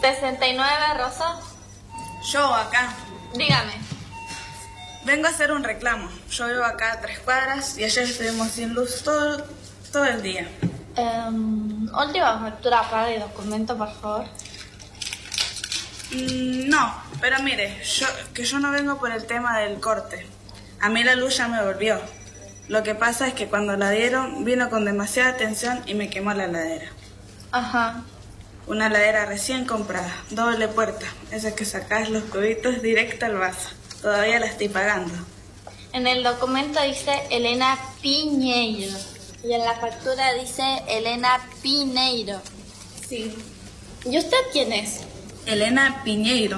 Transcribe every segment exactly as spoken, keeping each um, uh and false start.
sesenta y nueve, Rosa. Yo acá. Dígame. Vengo a hacer un reclamo. Yo vivo acá a tres cuadras y ayer estuvimos sin luz todo, todo el día. Um, última factura paga y documento, por favor. Mm, no, pero mire, yo, que yo no vengo por el tema del corte. A mí la luz ya me volvió. Lo que pasa es que cuando la dieron vino con demasiada tensión y me quemó la heladera. Ajá. Una heladera recién comprada, doble puerta, esa que sacás los cubitos directo al vaso. Todavía la estoy pagando. En el documento dice Elena Piñeiro y en la factura dice Elena Pineiro. Sí. ¿Y usted quién es? Elena Piñeiro.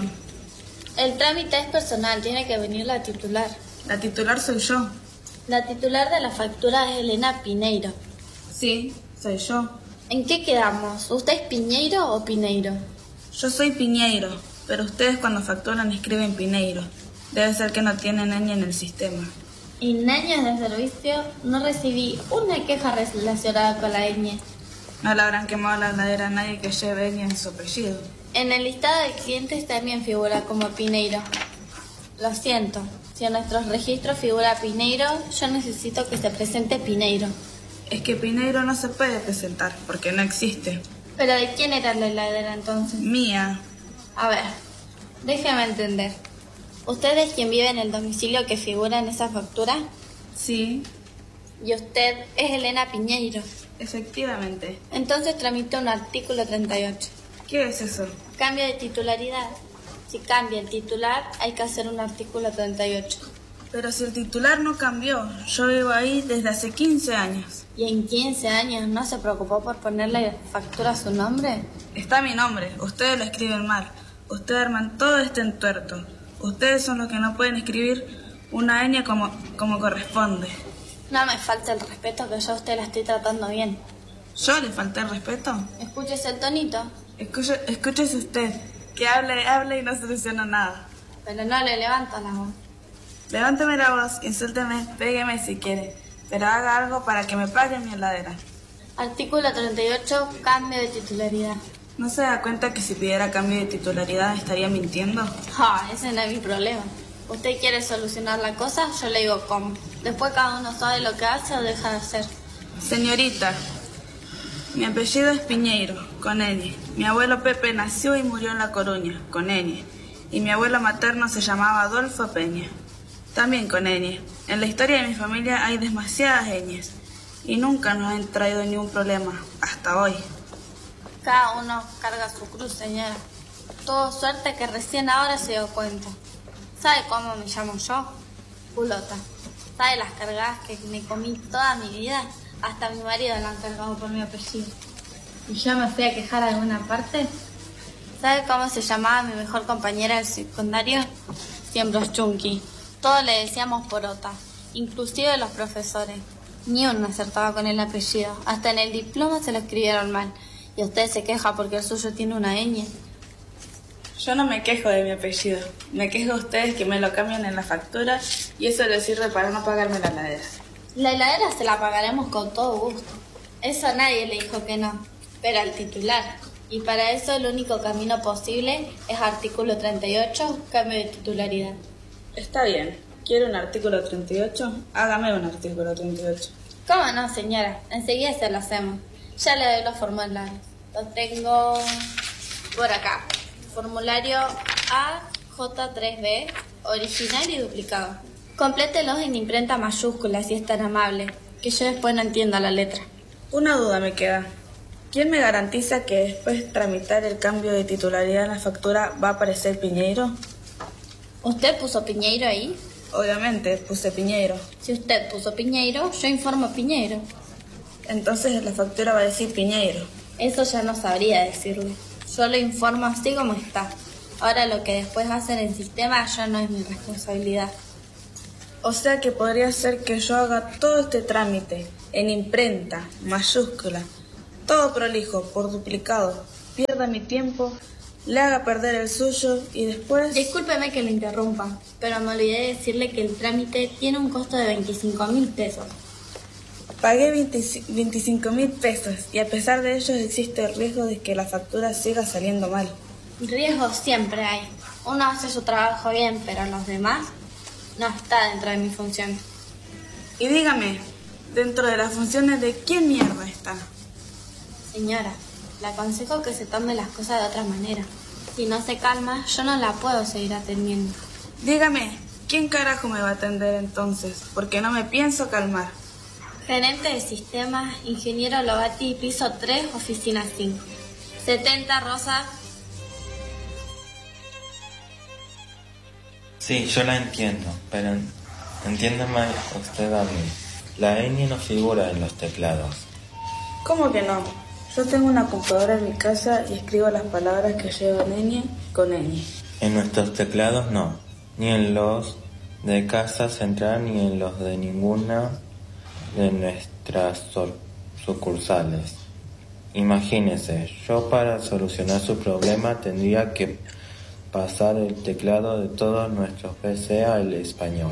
El trámite es personal, tiene que venir la titular. La titular soy yo. La titular de la factura es Elena Pineiro. Sí, soy yo. ¿En qué quedamos? ¿Usted es Piñeiro o Pineiro? Yo soy Piñeiro, pero ustedes cuando facturan escriben Pineiro. Debe ser que no tienen ñ en el sistema. En años de servicio no recibí una queja relacionada con la ñ. No le habrán quemado la heladera a nadie que lleve ñ en su apellido. En el listado de clientes también figura como Pineiro. Lo siento, si en nuestros registros figura Pineiro, yo necesito que se presente Pineiro. Es que Pineiro no se puede presentar porque no existe. ¿Pero de quién era la heladera entonces? Mía. A ver, déjeme entender. ¿Usted es quien vive en el domicilio que figura en esa factura? Sí. ¿Y usted es Elena Piñeiro? Efectivamente. Entonces tramite un artículo treinta y ocho. ¿Qué es eso? Cambio de titularidad. Si cambia el titular, hay que hacer un artículo treinta y ocho. Pero si el titular no cambió, yo vivo ahí desde hace quince años. ¿Y en quince años no se preocupó por ponerle factura a su nombre? Está mi nombre, ustedes lo escriben mal. Ustedes arman todo este entuerto. Ustedes son los que no pueden escribir una ñ como, como corresponde. No me falta el respeto, que yo a usted la estoy tratando bien. ¿Yo le falté el respeto? Escúchese el tonito. Escuche, escúchese usted, que hable, hable y no soluciona nada. Pero no le levanto la voz. Levánteme la voz, insúlteme, pégueme si quiere, pero haga algo para que me paguen mi heladera. Artículo treinta y ocho, cambio de titularidad. ¿No se da cuenta que si pidiera cambio de titularidad estaría mintiendo? Ah, ese no es mi problema. Usted quiere solucionar la cosa, yo le digo cómo. Después cada uno sabe lo que hace o deja de hacer. Señorita, mi apellido es Piñeiro, con ñ. Mi abuelo Pepe nació y murió en La Coruña, con ñ. Y mi abuelo materno se llamaba Adolfo Peña, también con ñ. En la historia de mi familia hay demasiadas ñes y nunca nos han traído ningún problema, hasta hoy. Cada uno carga su cruz, señora. Tuvo suerte que recién ahora se dio cuenta. ¿Sabe cómo me llamo yo? Culota. ¿Sabe las cargadas que me comí toda mi vida? Hasta mi marido la han cargado por mi apellido. ¿Y yo me fui a quejar a alguna parte? ¿Sabe cómo se llamaba mi mejor compañera del secundario? Siempre Chunky. Todos le decíamos Porota, inclusive los profesores. Ni uno acertaba con el apellido. Hasta en el diploma se lo escribieron mal. Y usted se queja porque el suyo tiene una ñ. Yo no me quejo de mi apellido. Me quejo a ustedes que me lo cambian en la factura y eso les sirve para no pagarme la heladera. La heladera se la pagaremos con todo gusto. Eso nadie le dijo que no. Pero al titular. Y para eso el único camino posible es artículo treinta y ocho, cambio de titularidad. Está bien. ¿Quiere un artículo treinta y ocho? Hágame un artículo treinta y ocho. ¿Cómo no, señora? Enseguida se lo hacemos. Ya le doy los formularios. Los tengo por acá. Formulario A J tres B, original y duplicado. Complételos en imprenta mayúscula si es tan amable, que yo después no entiendo la letra. Una duda me queda. ¿Quién me garantiza que después de tramitar el cambio de titularidad en la factura va a aparecer Piñeiro? ¿Usted puso Piñeiro ahí? Obviamente, puse Piñeiro. Si usted puso Piñeiro, yo informo Piñeiro. Entonces la factura va a decir Piñeiro. Eso ya no sabría decirle. Yo lo informo así como está. Ahora lo que después hacen en el sistema ya no es mi responsabilidad. O sea que podría ser que yo haga todo este trámite en imprenta, mayúscula, todo prolijo, por duplicado, pierda mi tiempo, le haga perder el suyo y después... Discúlpeme que lo interrumpa, pero me olvidé de decirle que el trámite tiene un costo de veinticinco mil pesos. Pagué veinticinco mil pesos y a pesar de ello existe el riesgo de que la factura siga saliendo mal. Riesgos siempre hay. Uno hace su trabajo bien, pero los demás no está dentro de mi función. Y dígame, dentro de las funciones de quién mierda está. Señora, le aconsejo que se tome las cosas de otra manera. Si no se calma, yo no la puedo seguir atendiendo. Dígame, ¿quién carajo me va a atender entonces? Porque no me pienso calmar. Gerente de sistemas, ingeniero Logati, piso tres, oficina cinco. setenta, Rosa. Sí, yo la entiendo, pero entiéndame usted a mí. La ñ no figura en los teclados. ¿Cómo que no? Yo tengo una computadora en mi casa y escribo las palabras que llevan ñ con ñ. En nuestros teclados no, ni en los de casa central ni en los de ninguna de nuestras sucursales. Imagínese, yo para solucionar su problema tendría que pasar el teclado de todos nuestros P C al español,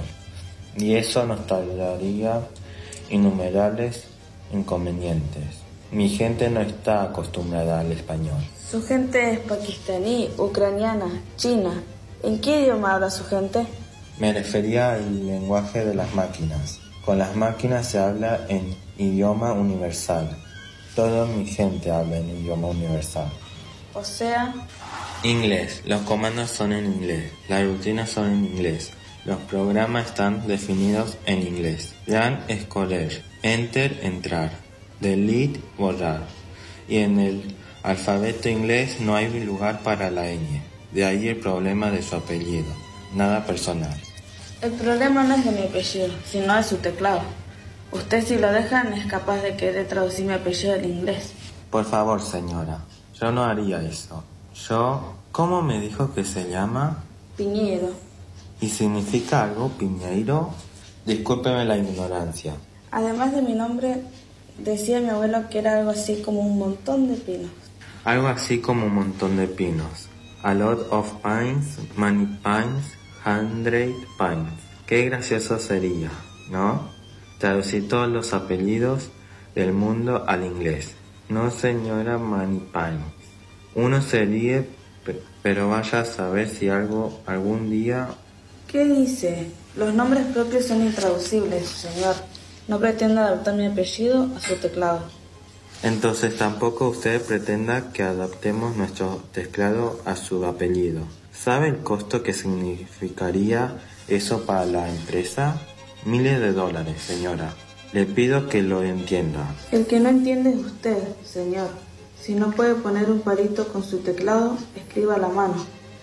y eso nos traería innumerables inconvenientes. Mi gente no está acostumbrada al español. Su gente es pakistaní, ucraniana, china. ¿En qué idioma habla su gente? Me refería al lenguaje de las máquinas. Con las máquinas se habla en idioma universal. Toda mi gente habla en idioma universal. O sea... Inglés. Los comandos son en inglés. Las rutinas son en inglés. Los programas están definidos en inglés. Run, escoger. Enter, entrar. Delete, borrar. Y en el alfabeto inglés no hay lugar para la ñ. De ahí el problema de su apellido. Nada personal. El problema no es de mi apellido, sino de su teclado. Usted, si lo dejan, es capaz de querer traducir mi apellido al inglés. Por favor, señora, yo no haría eso. Yo... ¿Cómo me dijo que se llama? Piñeiro. ¿Y significa algo, Piñeiro? Discúlpeme la ignorancia. Además de mi nombre, decía mi abuelo que era algo así como un montón de pinos. Algo así como un montón de pinos. A lot of pines, many pines, hundred pines. Qué gracioso sería, ¿no? Traducir todos los apellidos del mundo al inglés. No, señora Many Pines. Uno se ríe, pero vaya a saber si algo algún día... ¿Qué dice? Los nombres propios son intraducibles, señor. No pretendo adaptar mi apellido a su teclado. Entonces tampoco usted pretenda que adaptemos nuestro teclado a su apellido. ¿Sabe el costo que significaría eso para la empresa? Miles de dólares, señora. Le pido que lo entienda. El que no entiende es usted, señor. Si no puede poner un palito con su teclado, escriba a la mano.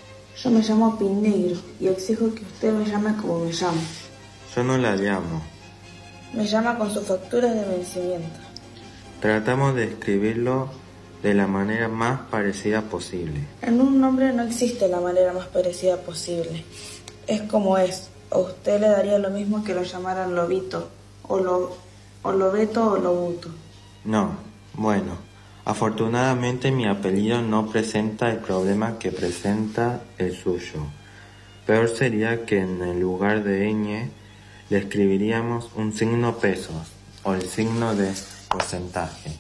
Yo me llamo Piñeiro y exijo que usted me llame como me llamo. Yo no la llamo. Me llama con sus facturas de vencimiento. Tratamos de escribirlo de la manera más parecida posible. En un nombre no existe la manera más parecida posible. Es como es. A usted le daría lo mismo que lo llamaran Lobito, o, lo, o Lobeto o Lobuto. No, bueno, afortunadamente mi apellido no presenta el problema que presenta el suyo. Peor sería que en el lugar de ñ le escribiríamos un signo pesos o el signo de porcentaje,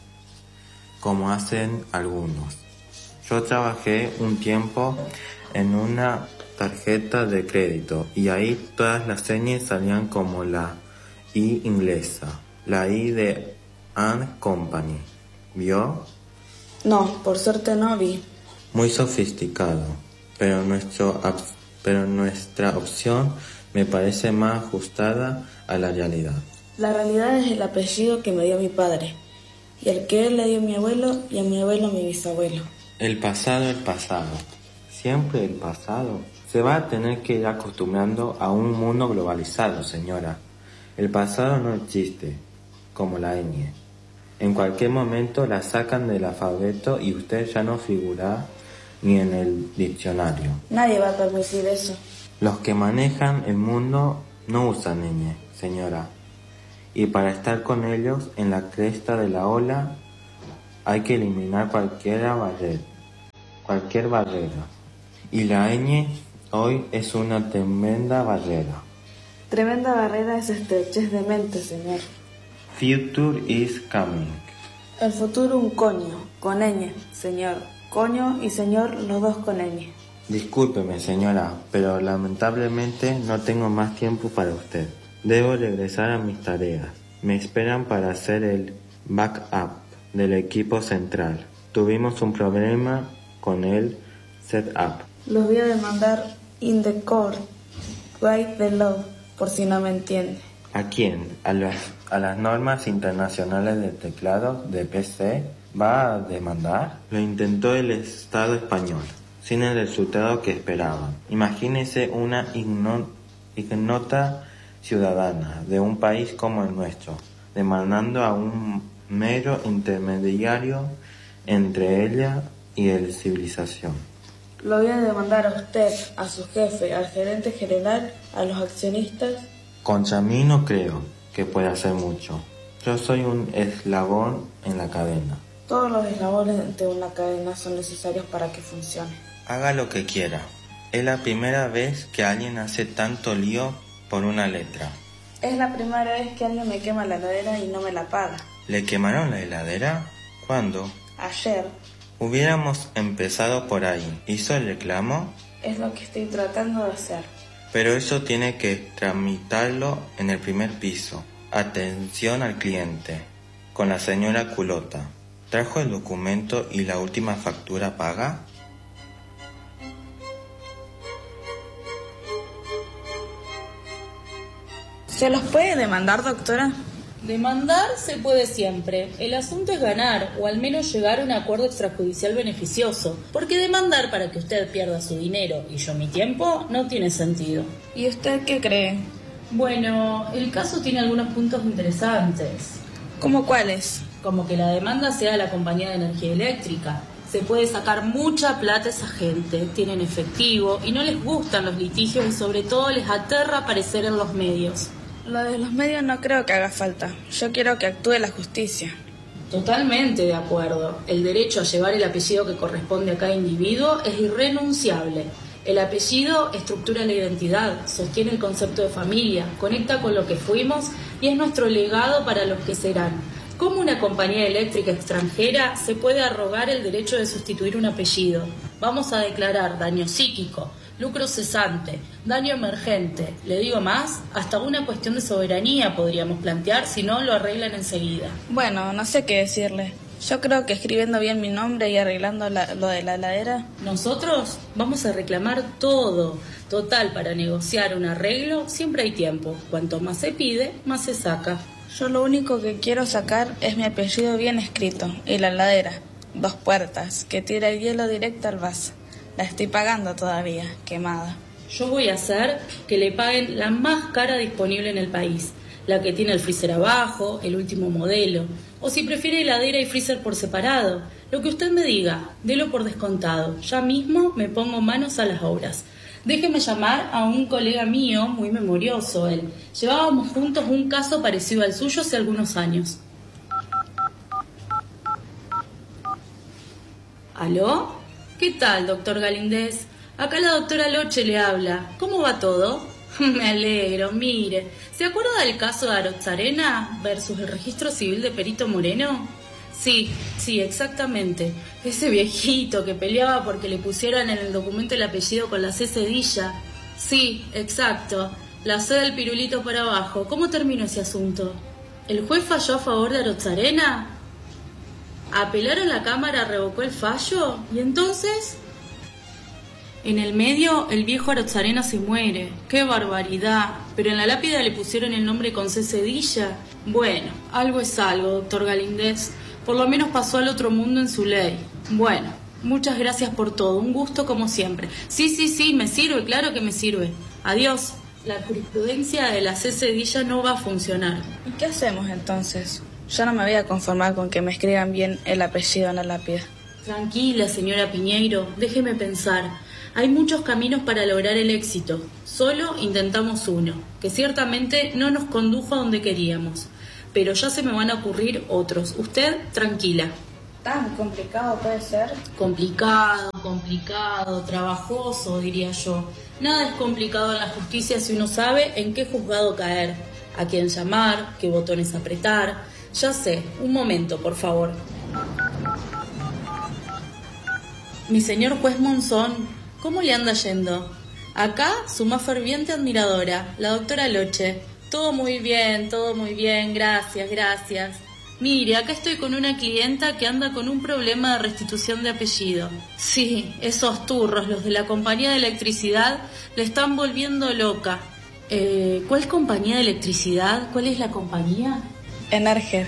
como hacen algunos. Yo trabajé un tiempo en una tarjeta de crédito y ahí todas las señas salían como la I inglesa, la I de and company. ¿Vio? No, por suerte no vi. Muy sofisticado, pero, nuestro, pero nuestra opción me parece más ajustada a la realidad. La realidad es el apellido que me dio mi padre, y el que él le dio a mi abuelo y a mi abuelo mi bisabuelo. El pasado, el pasado, siempre el pasado. Se va a tener que ir acostumbrando a un mundo globalizado, señora. El pasado no existe, como la ñ. En cualquier momento la sacan del alfabeto y usted ya no figura ni en el diccionario. Nadie va a permitir eso. Los que manejan el mundo no usan ñ, señora. Y para estar con ellos en la cresta de la ola hay que eliminar cualquier barrera. Cualquier barrera. Y la ñ hoy es una tremenda barrera. Tremenda barrera es estrechez de mente, señor. Future is coming. El futuro un coño, con ñ, señor. coño y señor, los dos con ñ. Discúlpeme, señora, pero lamentablemente no tengo más tiempo para usted. Debo regresar a mis tareas. Me esperan para hacer el backup del equipo central. Tuvimos un problema con el setup. Los voy a demandar in the court, right below, por si no me entiende. ¿A quién? ¿A las, a las normas internacionales de teclado de P C? ¿Va a demandar? Lo intentó el Estado español, sin el resultado que esperaban. Imagínese una igno, ignota ciudadana de un país como el nuestro, demandando a un mero intermediario entre ella y la civilización. Lo voy a demandar a usted, a su jefe, al gerente general, a los accionistas. Contra mí no creo que pueda hacer mucho. Yo soy un eslabón en la cadena. Todos los eslabones de una cadena son necesarios para que funcione. Haga lo que quiera. Es la primera vez que alguien hace tanto lío por una letra. Es la primera vez que alguien me quema la heladera y no me la paga. ¿Le quemaron la heladera? ¿Cuándo? Ayer. Hubiéramos empezado por ahí. ¿Hizo el reclamo? Es lo que estoy tratando de hacer. Pero eso tiene que tramitarlo en el primer piso. Atención al cliente. Con la señora Culota. ¿Trajo el documento y la última factura paga? ¿Se los puede demandar, doctora? Demandar se puede siempre. El asunto es ganar, o al menos llegar a un acuerdo extrajudicial beneficioso. Porque demandar para que usted pierda su dinero y yo mi tiempo no tiene sentido. ¿Y usted qué cree? Bueno, el caso tiene algunos puntos interesantes. ¿Cómo cuáles? Como que la demanda sea la compañía de energía eléctrica. Se puede sacar mucha plata a esa gente, tienen efectivo y no les gustan los litigios y sobre todo les aterra aparecer en los medios. Lo de los medios no creo que haga falta. Yo quiero que actúe la justicia. Totalmente de acuerdo. El derecho a llevar el apellido que corresponde a cada individuo es irrenunciable. El apellido estructura la identidad, sostiene el concepto de familia, conecta con lo que fuimos y es nuestro legado para los que serán. ¿Cómo una compañía eléctrica extranjera se puede arrogar el derecho de sustituir un apellido? Vamos a declarar daño psíquico, lucro cesante, daño emergente. Le digo más, hasta una cuestión de soberanía podríamos plantear si no lo arreglan enseguida. Bueno, no sé qué decirle. Yo creo que escribiendo bien mi nombre y arreglando la, lo de la heladera... Nosotros vamos a reclamar todo. Total, para negociar un arreglo siempre hay tiempo. Cuanto más se pide, más se saca. Yo lo único que quiero sacar es mi apellido bien escrito y la heladera. Dos puertas, que tira el hielo directo al vaso. La estoy pagando todavía, quemada. Yo voy a hacer que le paguen la más cara disponible en el país. La que tiene el freezer abajo, el último modelo. O si prefiere heladera y freezer por separado. Lo que usted me diga, délo por descontado. Ya mismo me pongo manos a las obras. Déjeme llamar a un colega mío, muy memorioso él. Llevábamos juntos un caso parecido al suyo hace algunos años. ¿Aló? ¿Qué tal, doctor Galíndez? Acá la doctora Loche le habla. ¿Cómo va todo? Me alegro, mire. ¿Se acuerda del caso de Arotzarena versus el registro civil de Perito Moreno? Sí, sí, exactamente. Ese viejito que peleaba porque le pusieran en el documento el apellido con la C cedilla. Sí, exacto. La C del pirulito para abajo. ¿Cómo terminó ese asunto? ¿El juez falló a favor de Arotzarena? ¿Apelaron la Cámara, revocó el fallo? ¿Y entonces? En el medio, el viejo Arotzarena se muere. ¡Qué barbaridad! Pero en la lápida le pusieron el nombre con C cedilla. Bueno, algo es algo, doctor Galíndez. Por lo menos pasó al otro mundo en su ley. Bueno, muchas gracias por todo. Un gusto como siempre. Sí, sí, sí, me sirve, claro que me sirve. Adiós. La jurisprudencia de la C cedilla no va a funcionar. ¿Y qué hacemos entonces? Yo no me voy a conformar con que me escriban bien el apellido en la lápida. Tranquila, señora Piñeiro. Déjeme pensar. Hay muchos caminos para lograr el éxito. Solo intentamos uno, que ciertamente no nos condujo a donde queríamos. Pero ya se me van a ocurrir otros. Usted, tranquila. ¿Tan complicado puede ser? Complicado, complicado, trabajoso, diría yo. Nada es complicado en la justicia si uno sabe en qué juzgado caer, a quién llamar, qué botones apretar. Ya sé, un momento, por favor. Mi señor juez Monzón, ¿cómo le anda yendo? Acá, su más ferviente admiradora, la doctora Loche. Todo muy bien, todo muy bien, gracias, gracias. Mire, acá estoy con una clienta que anda con un problema de restitución de apellido. Sí, esos turros, los de la compañía de electricidad, le están volviendo loca. Eh, ¿Cuál compañía de electricidad? ¿Cuál es la compañía? Energer.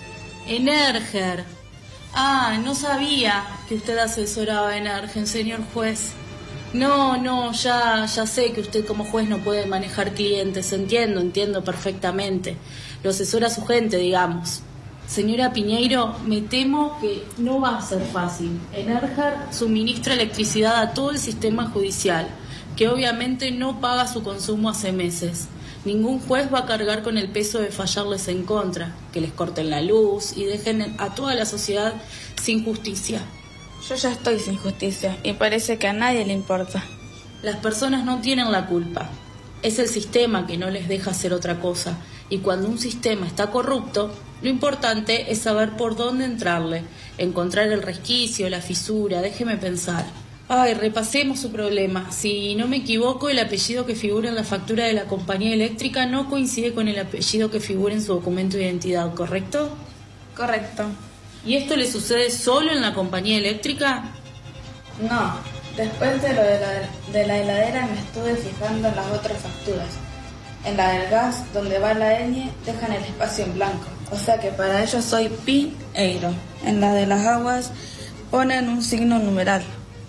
Energer. Ah, no sabía que usted asesoraba a Energen, señor juez. No, no, ya, ya sé que usted como juez no puede manejar clientes, entiendo, entiendo perfectamente. Lo asesora su gente, digamos. Señora Piñeiro, me temo que no va a ser fácil. Energer suministra electricidad a todo el sistema judicial, que obviamente no paga su consumo hace meses. Ningún juez va a cargar con el peso de fallarles en contra, que les corten la luz y dejen a toda la sociedad sin justicia. Yo ya estoy sin justicia y parece que a nadie le importa. Las personas no tienen la culpa. Es el sistema que no les deja hacer otra cosa. Y cuando un sistema está corrupto, lo importante es saber por dónde entrarle, encontrar el resquicio, la fisura, déjeme pensar. Ay, repasemos su problema. Si no me equivoco, el apellido que figura en la factura de la compañía eléctrica no coincide con el apellido que figura en su documento de identidad, ¿correcto? Correcto. ¿Y esto le sucede solo en la compañía eléctrica? No, después de lo de la, de la heladera me estuve fijando en las otras facturas. En la del gas, donde va la ñ, dejan el espacio en blanco. O sea que para ellos soy Piñeiro. En la de las aguas ponen un signo numeral,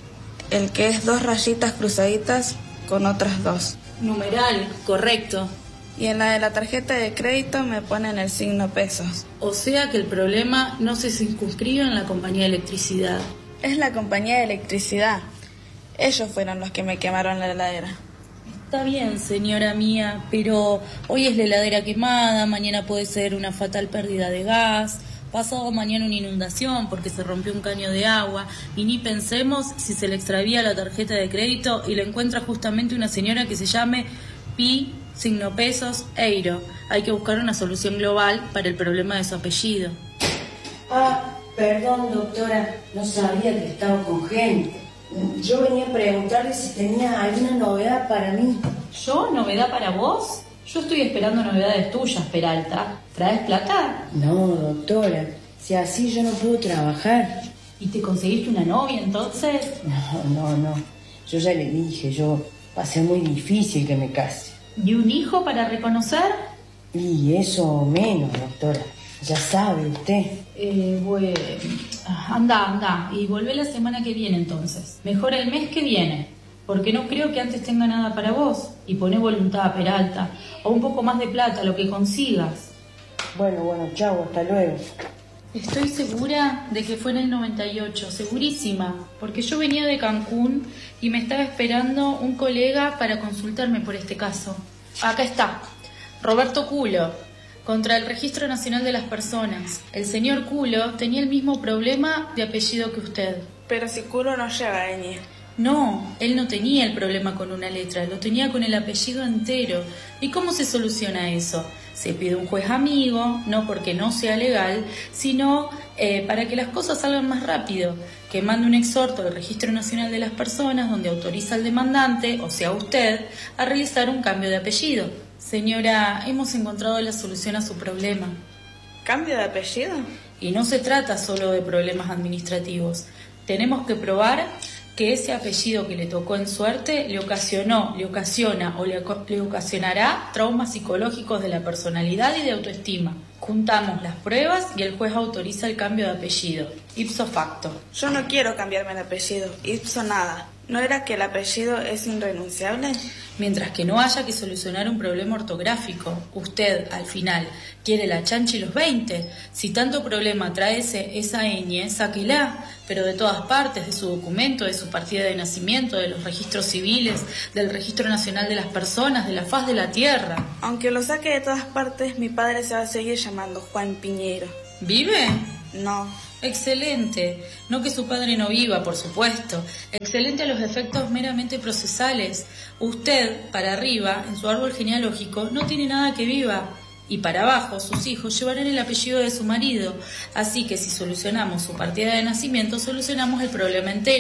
el que es dos rayitas cruzaditas con otras dos. Numeral, correcto. Y en la de la tarjeta de crédito me ponen el signo pesos. O sea que el problema no se circunscribe en la compañía de electricidad. Es la compañía de electricidad. Ellos fueron los que me quemaron la heladera. Está bien, señora mía, pero hoy es la heladera quemada, mañana puede ser una fatal pérdida de gas, pasado mañana una inundación porque se rompió un caño de agua, y ni pensemos si se le extravía la tarjeta de crédito y le encuentra justamente una señora que se llame Pi, signo pesos, Eiro. Hay que buscar una solución global para el problema de su apellido. Ah, perdón, doctora, no sabía que estaba con gente. Yo venía a preguntarle si tenía alguna novedad para mí. ¿Yo? ¿Novedad para vos? Yo estoy esperando novedades tuyas, Peralta. ¿Traes plata? No, doctora, si así yo no puedo trabajar. ¿Y te conseguiste una novia entonces? No, no, no. Yo ya le dije, yo va a ser muy difícil que me case. ¿Y un hijo para reconocer? Y eso menos, doctora. Ya sabe usted. Eh, bueno, anda, anda, y volvé la semana que viene entonces. Mejor el mes que viene, porque no creo que antes tenga nada para vos. Y poné voluntad, Peralta, o un poco más de plata, lo que consigas. Bueno, bueno, chau, hasta luego. Estoy segura de que fue en el noventa y ocho, segurísima, porque yo venía de Cancún y me estaba esperando un colega para consultarme por este caso. Acá está, Roberto Culo. Contra el Registro Nacional de las Personas. El señor Culo tenía el mismo problema de apellido que usted. Pero si Culo no lleva ñ. No, él no tenía el problema con una letra, lo tenía con el apellido entero. ¿Y cómo se soluciona eso? Se pide un juez amigo, no porque no sea legal, sino eh, para que las cosas salgan más rápido, que mande un exhorto al Registro Nacional de las Personas donde autoriza al demandante, o sea usted, a realizar un cambio de apellido. Señora, hemos encontrado la solución a su problema. ¿Cambio de apellido? Y no se trata solo de problemas administrativos. Tenemos que probar que ese apellido que le tocó en suerte le ocasionó, le ocasiona o le, le ocasionará traumas psicológicos de la personalidad y de autoestima. Juntamos las pruebas y el juez autoriza el cambio de apellido, ipso facto. Yo no quiero cambiarme el apellido, ipso nada. ¿No era que el apellido es irrenunciable? Mientras que no haya que solucionar un problema ortográfico, usted, al final, quiere la chancha y los veinte. Si tanto problema trae ese, esa ñ, sáquela, pero de todas partes, de su documento, de su partida de nacimiento, de los registros civiles, del Registro Nacional de las Personas, de la faz de la tierra. Aunque lo saque de todas partes, mi padre se va a seguir llamando Juan Piñeiro. ¿Vive? No. Excelente. No que su padre no viva, por supuesto. Excelente a los efectos meramente procesales. Usted, para arriba, en su árbol genealógico, no tiene nada que viva. Y para abajo, sus hijos llevarán el apellido de su marido. Así que si solucionamos su partida de nacimiento, solucionamos el problema entero.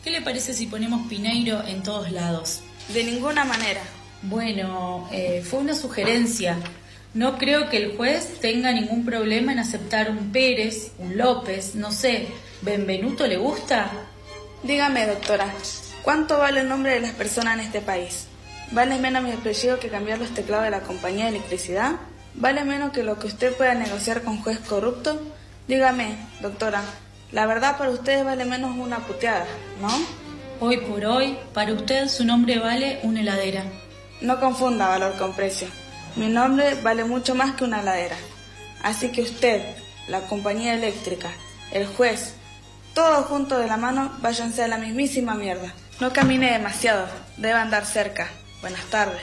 ¿Qué le parece si ponemos Piñeiro en todos lados? De ninguna manera. Bueno, eh, fue una sugerencia. No creo que el juez tenga ningún problema en aceptar un Pérez, un López, no sé. ¿Benvenuto le gusta? Dígame, doctora, ¿cuánto vale el nombre de las personas en este país? ¿Vale menos mi apellido que cambiar los teclados de la compañía de electricidad? ¿Vale menos que lo que usted pueda negociar con juez corrupto? Dígame, doctora, la verdad para ustedes vale menos una puteada, ¿no? Hoy por hoy, para usted su nombre vale una heladera. No confunda valor con precio. Mi nombre vale mucho más que una heladera. Así que usted, la compañía eléctrica, el juez, todos juntos de la mano, váyanse a la mismísima mierda. No camine demasiado, debe andar cerca. Buenas tardes.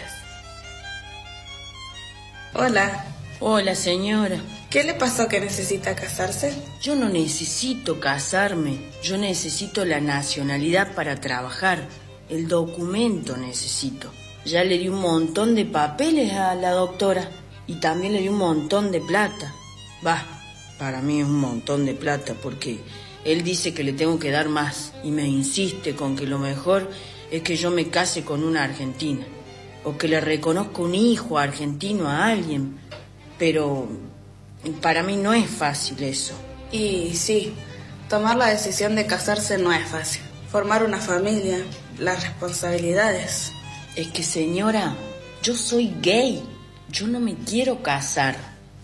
Hola. Hola, señora. ¿Qué le pasó que necesita casarse? Yo no necesito casarme. Yo necesito la nacionalidad para trabajar. El documento necesito. Ya le di un montón de papeles a la doctora y también le di un montón de plata. Va, para mí es un montón de plata porque él dice que le tengo que dar más y me insiste con que lo mejor es que yo me case con una argentina o que le reconozca un hijo argentino a alguien, pero para mí no es fácil eso. Y sí, tomar la decisión de casarse no es fácil. Formar una familia, las responsabilidades. Es que, señora, yo soy gay, yo no me quiero casar.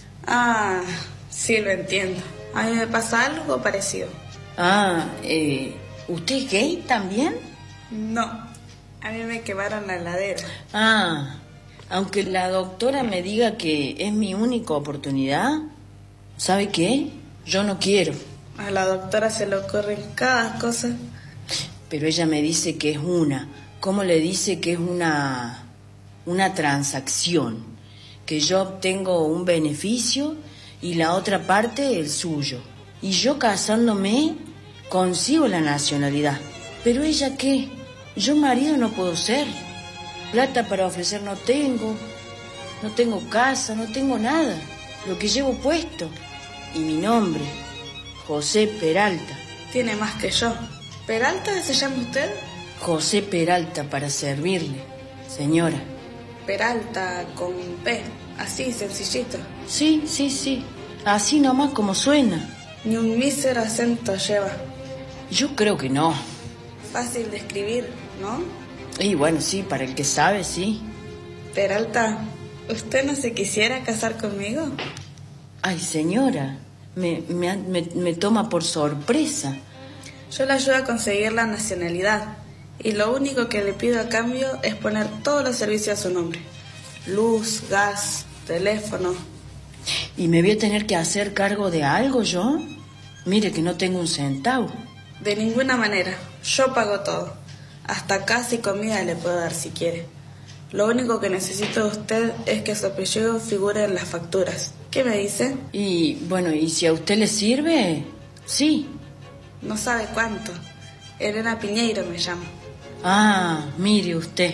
Ah, sí, lo entiendo. A mí me pasa algo parecido. Ah, eh, ¿usted es gay también? No, a mí me quemaron la heladera. Ah, aunque la doctora me diga que es mi única oportunidad, ¿sabe qué? Yo no quiero. A la doctora se le ocurren cada cosa. Pero ella me dice que es una... ¿Cómo le dice que es una, una transacción? Que yo obtengo un beneficio y la otra parte el suyo. Y yo casándome consigo la nacionalidad. ¿Pero ella qué? Yo marido no puedo ser. Plata para ofrecer no tengo. No tengo casa, no tengo nada. Lo que llevo puesto. Y mi nombre, José Peralta. Tiene más que yo. ¿Peralta se llama usted? José Peralta, para servirle, señora. Peralta con P, así, sencillito. Sí, sí, sí, así nomás como suena. Ni un mísero acento lleva. Yo creo que no. Fácil de escribir, ¿no? Y bueno, sí, para el que sabe, sí. Peralta, ¿usted no se quisiera casar conmigo? Ay, señora, me, me, me, me toma por sorpresa. Yo le ayudo a conseguir la nacionalidad. Y lo único que le pido a cambio es poner todos los servicios a su nombre. Luz, gas, teléfono. ¿Y me voy a tener que hacer cargo de algo yo? Mire que no tengo un centavo. De ninguna manera. Yo pago todo. Hasta casi comida le puedo dar si quiere. Lo único que necesito de usted es que su apellido figure en las facturas. ¿Qué me dice? Y bueno, ¿y si a usted le sirve? Sí. No sabe cuánto. Elena Piñeiro me llamo. Ah, mire usted,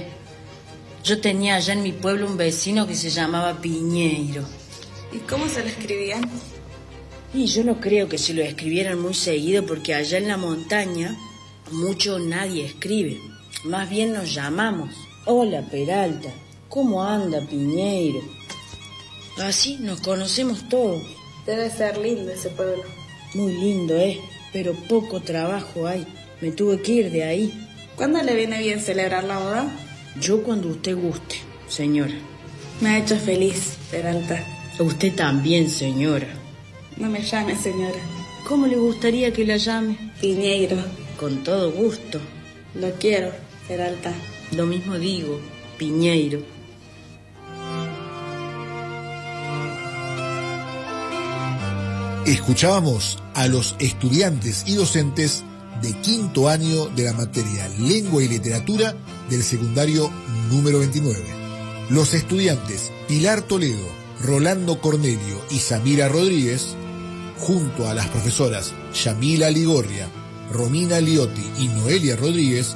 yo tenía allá en mi pueblo un vecino que se llamaba Piñeiro. ¿Y cómo se lo escribían? Y yo no creo que se lo escribieran muy seguido porque allá en la montaña mucho nadie escribe. Más bien nos llamamos. Hola Peralta, ¿cómo anda Piñeiro? Así nos conocemos todos. Debe ser lindo ese pueblo. Muy lindo, ¿eh? Pero poco trabajo hay. Me tuve que ir de ahí. ¿Cuándo le viene bien celebrar la boda? Yo cuando usted guste, señora. Me ha hecho feliz, Peralta. Usted también, señora. No me llame, señora. ¿Cómo le gustaría que la llame? Piñeiro. Con todo gusto. Lo quiero, Peralta. Lo mismo digo, Piñeiro. Escuchábamos a los estudiantes y docentes de quinto año de la materia Lengua y Literatura del secundario número veintinueve. Los estudiantes Pilar Toledo, Rolando Cornelio y Samira Rodríguez, junto a las profesoras Yamila Ligorria, Romina Liotti y Noelia Rodríguez,